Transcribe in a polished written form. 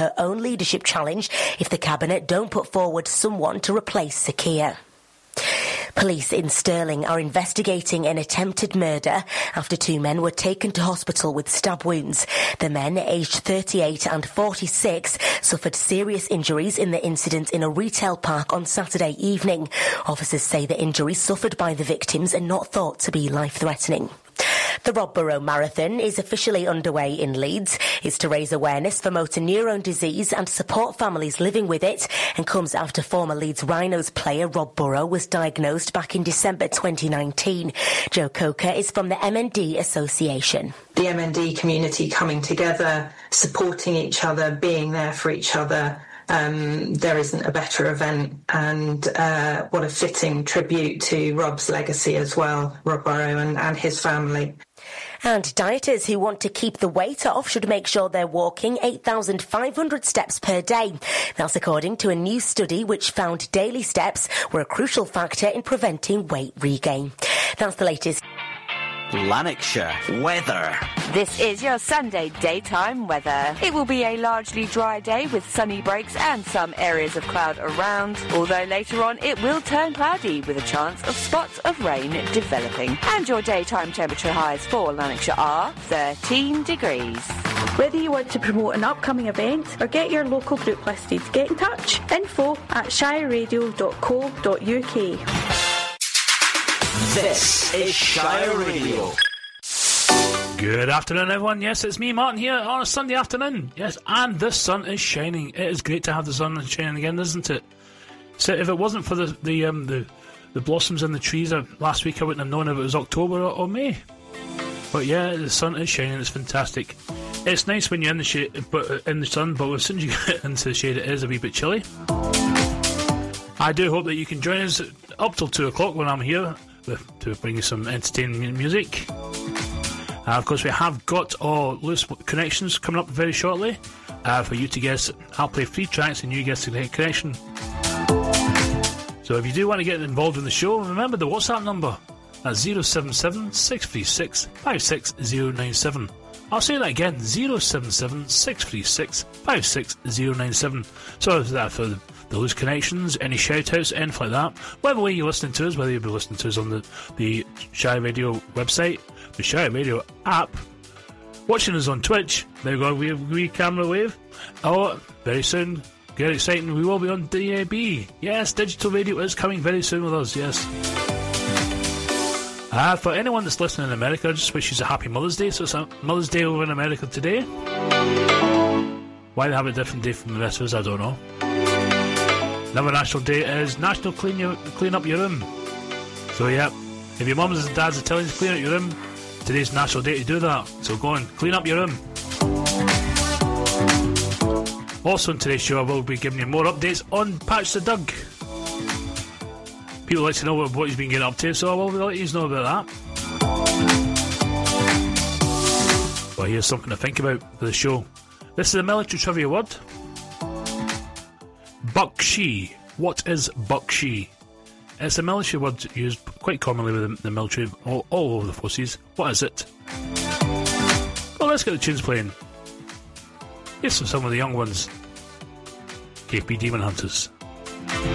her own leadership challenge if the Cabinet don't put forward someone to replace Sir Keir. Police in Stirling are investigating an attempted murder after two men were taken to hospital with stab wounds. The men, aged 38 and 46, suffered serious injuries in the incident in a retail park on Saturday evening. Officers say the injuries suffered by the victims are not thought to be life-threatening. The Rob Burrow Marathon is officially underway in Leeds. It's to raise awareness for motor neurone disease and support families living with it, and comes after former Leeds Rhinos player Rob Burrow was diagnosed back in December 2019. Jo Coker is from the MND Association. The MND community coming together, supporting each other, being there for each other. There isn't a better event, and what a fitting tribute to Rob's legacy as well, Rob Burrow and his family. And dieters who want to keep the weight off should make sure they're walking 8,500 steps per day. That's according to a new study which found daily steps were a crucial factor in preventing weight regain. That's the latest. Lanarkshire weather. This is your Sunday daytime weather. It will be a largely dry day with sunny breaks and some areas of cloud around, although later on it will turn cloudy with a chance of spots of rain developing. And your daytime temperature highs for Lanarkshire are 13 degrees. Whether you want to promote an upcoming event or get your local group listed, get in touch. info@shireradio.co.uk. This is Shire Radio. Good afternoon, everyone. Yes, it's me, Martin, here on a Sunday afternoon. Yes, and the sun is shining. It is great to have the sun shining again, isn't it? So, if it wasn't for the blossoms in the trees last week, I wouldn't have known if it was October or May. But yeah, the sun is shining. It's fantastic. It's nice when you're in the shade, but in the sun. But as soon as you get into the shade, it is a wee bit chilly. I do hope that you can join us up till 2 o'clock when I'm here to bring you some entertaining music. Of course, we have got loose connections coming up very shortly for you to guess. I'll play 3 tracks and you guess the connection. So if you do want to get involved in the show, remember the WhatsApp number. That's 077 636 56097. I'll say that again, 077 636 56097. So that's for the loose connections, any shout-outs, anything like that. Whatever way you're listening to us, whether you'll be listening to us on the Shire Radio website, the Shire Radio app, watching us on Twitch, there we go, we camera wave. Oh, very soon, get exciting, we will be on DAB. Yes, digital radio is coming very soon with us, yes. For anyone that's listening in America, I just wish you a happy Mother's Day. So it's a Mother's Day over in America today. Why they have a different day from the rest of us, I don't know. Another national day is National Clean Up Your Room. So yeah, if your mums and dads are telling you to clean up your room, today's national day to do that. So go on, clean up your room. Also on today's show, I will be giving you more updates on Patch the Doug. People like to know what he's been getting up to, so I will let you know about that. Well, here's something to think about for the show. This is a military trivia word. Bakshi. What is bakshi? It's a military word used quite commonly with the military all over the forces. What is it? Well, let's get the tunes playing. Here's some of the young ones. KP Demon Hunters.